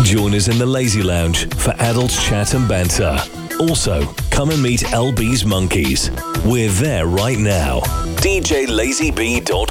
Join us in the Lazy Lounge for adult chat and banter. Also, come and meet LB's Monkeys. We're there right now. DJLazyB.com.